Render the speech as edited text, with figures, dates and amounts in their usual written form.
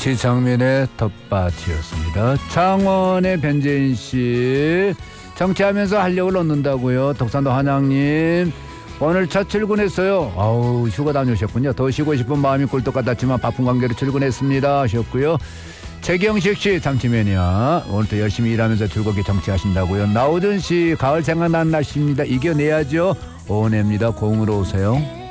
지상민의 텃밭이었습니다. 창원의 변재인 씨, 정치하면서 활력을 얻는다고요. 덕산도 한양님, 오늘 첫 출근했어요. 아우, 휴가 다녀오셨군요. 더 쉬고 싶은 마음이 꿀떡 같았지만 바쁜 관계로 출근했습니다 하셨고요. 최경식 씨, 정치매니아, 오늘도 열심히 일하면서 즐겁게 정치하신다고요. 나우준 씨, 가을 생각나는 날씨입니다. 이겨내야죠. 오은혜입니다. 공으로 오세요.